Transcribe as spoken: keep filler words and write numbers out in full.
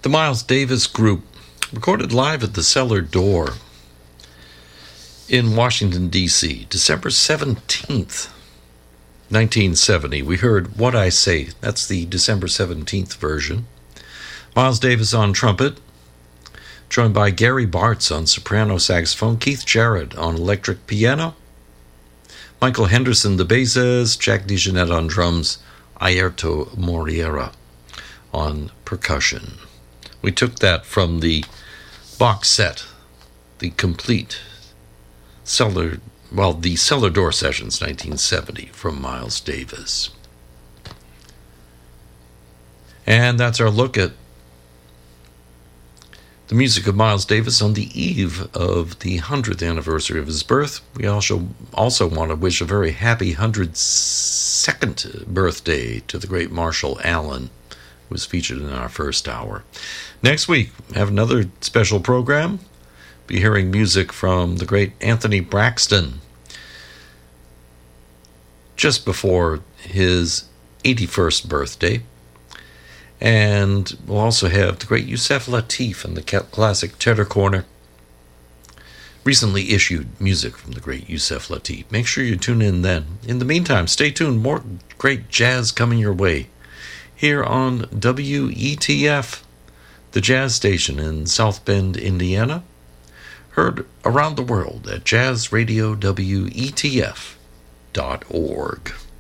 The Miles Davis Group, recorded live at the Cellar Door in Washington, D C, December seventeenth, nineteen seventy. We heard What I Say. That's the December seventeenth version. Miles Davis on trumpet, joined by Gary Bartz on soprano saxophone, Keith Jarrett on electric piano, Michael Henderson the basses, Jack DeJohnette on drums, Airto Moreira on percussion. We took that from the box set, the complete Cellar, well, the Cellar Door Sessions nineteen seventy from Miles Davis. And that's our look at the music of Miles Davis on the eve of the hundredth anniversary of his birth. We also also want to wish a very happy one hundred second birthday to the great Marshall Allen, who was featured in our first hour. Next week, we have another special program. Be hearing music from the great Anthony Braxton just before his eighty-first birthday. And we'll also have the great Yusef Lateef and the classic Cheddar Corner. Recently issued music from the great Yusef Lateef. Make sure you tune in then. In the meantime, stay tuned. More great jazz coming your way here on W E T F, the jazz station in South Bend, Indiana. Heard around the world at jazz radio W E T F dot org.